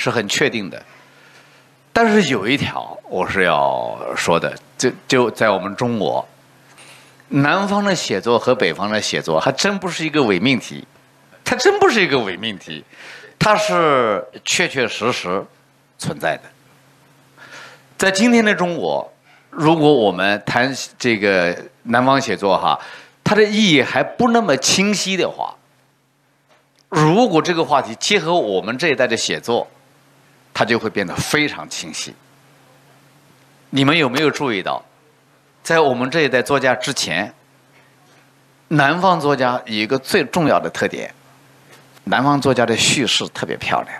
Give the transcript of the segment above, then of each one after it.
是很确定的。但是有一条我是要说的，就在我们中国，南方的写作和北方的写作还真不是一个伪命题，它真不是一个伪命题，它是确确实实存在的。在今天的中国，如果我们谈这个南方写作哈，它的意义还不那么清晰的话，如果这个话题结合我们这一代的写作，它就会变得非常清晰。你们有没有注意到，在我们这一代作家之前，南方作家有一个最重要的特点，南方作家的叙事特别漂亮。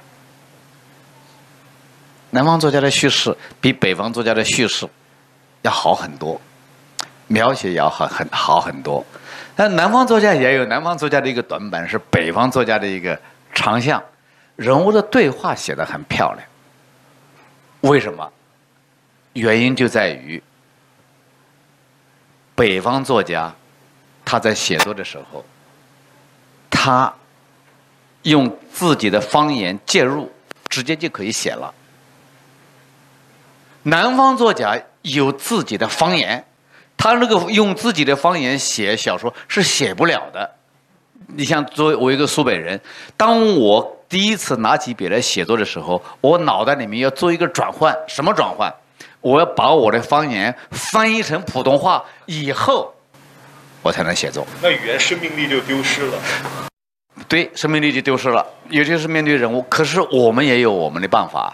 南方作家的叙事比北方作家的叙事要好很多，描写也要好很多。但南方作家也有南方作家的一个短板，是北方作家的一个长项，人物的对话写得很漂亮。为什么？原因就在于北方作家他在写作的时候，他用自己的方言介入，直接就可以写了。南方作家有自己的方言，他那个用自己的方言写小说是写不了的。你像作为我一个苏北人，当我第一次拿起笔来写作的时候，我脑袋里面要做一个转换。什么转换？我要把我的方言翻译成普通话以后，我才能写作。 那语言生命力就丢失了。 对，生命力就丢失了。尤其是面对人物，可是我们也有我们的办法。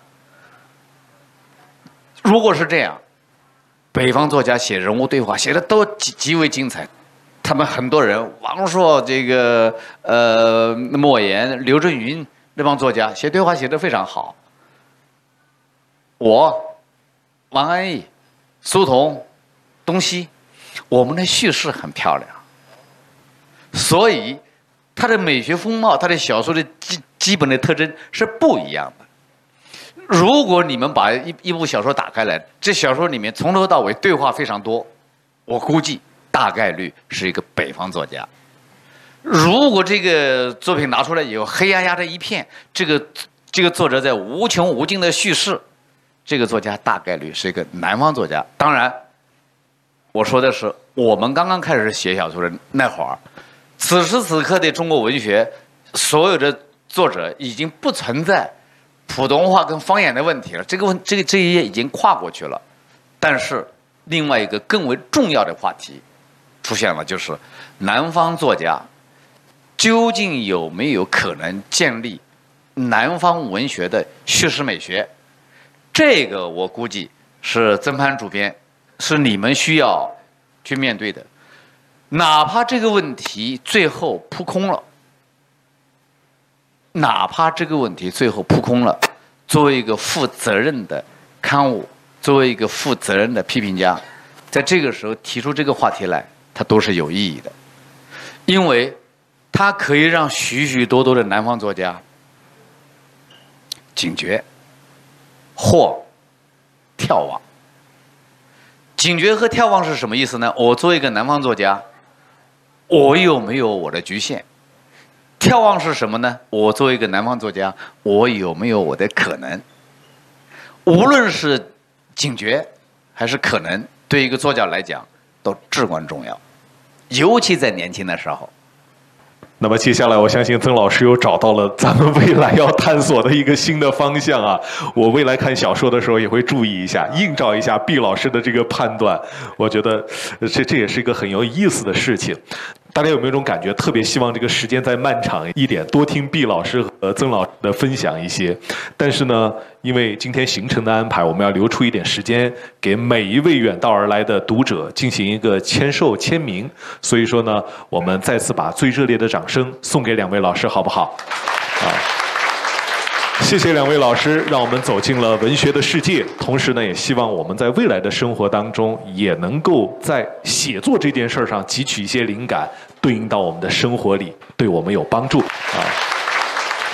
如果是这样，北方作家写人物对话写的都极为精彩，他们很多人，王朔、这个莫言、刘震云那帮作家写对话写得非常好。我、王安忆、苏童、东西，我们的叙事很漂亮，所以它的美学风貌，它的小说的基本的特征是不一样的。如果你们把一部小说打开来，这小说里面从头到尾对话非常多，我估计大概率是一个北方作家。如果这个作品拿出来以后黑压压的一片，这个作者在无穷无尽的叙事，这个作家大概率是一个南方作家。当然，我说的是我们刚刚开始写小说的那会儿，此时此刻的中国文学，所有的作者已经不存在普通话跟方言的问题了，这一页已经跨过去了。但是另外一个更为重要的话题出现了，就是南方作家究竟有没有可能建立南方文学的叙事美学？这个我估计是曾潘主编，是你们需要去面对的。哪怕这个问题最后扑空了，作为一个负责任的刊物，作为一个负责任的批评家，在这个时候提出这个话题来，它都是有意义的，因为它可以让许许多多的南方作家警觉或眺望。警觉和眺望是什么意思呢？我作为一个南方作家，我有没有我的局限？眺望是什么呢？我作为一个南方作家，我有没有我的可能？无论是警觉还是可能，对一个作家来讲都至关重要，尤其在年轻的时候。 那么接下来，我相信曾老师又找到了咱们未来要探索的一个新的方向啊！我未来看小说的时候也会注意一下，映照一下毕老师的这个判断。我觉得这也是一个很有意思的事情。大家有没有一种感觉，特别希望这个时间再漫长一点，多听毕老师和曾老师的分享一些？但是呢，因为今天行程的安排，我们要留出一点时间给每一位远道而来的读者进行一个签售签名。所以说呢，我们再次把最热烈的掌声送给两位老师，好不好？谢谢两位老师，让我们走进了文学的世界。同时呢，也希望我们在未来的生活当中，也能够在写作这件事上汲取一些灵感，对应到我们的生活里，对我们有帮助啊。